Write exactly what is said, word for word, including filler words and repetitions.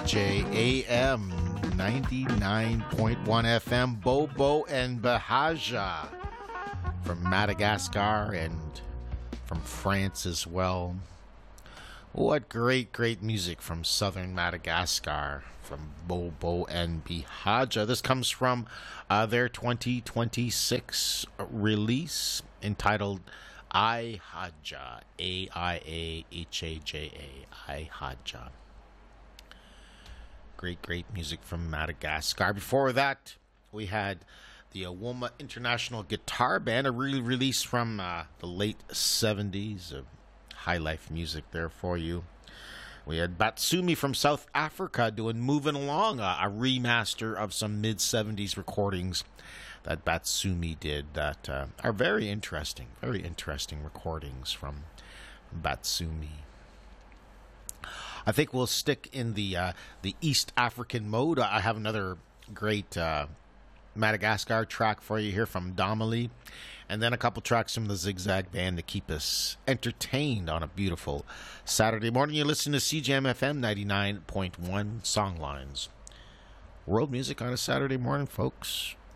J A M ninety-nine point one F M, Bobo and Bahaja from Madagascar and from France as well. What great, great music from southern Madagascar from Bobo and Bahaja. This comes from uh, their twenty twenty-six release entitled I Haja, A I A H A J A, I Haja. Great, great music from Madagascar. Before that, we had the Awoma International Guitar Band, a re release from uh, the late seventies of high life music there for you. We had Batsumi from South Africa doing Moving Along, a, a remaster of some mid seventies recordings that Batsumi did that uh, are very interesting, very interesting recordings from Batsumi. I think we'll stick in the uh, the East African mode. I have another great uh, Madagascar track for you here from Domali, and then a couple tracks from the Zigzag Band to keep us entertained on a beautiful Saturday morning. You listen to C J M F M ninety-nine point one Songlines. World music on a Saturday morning, folks.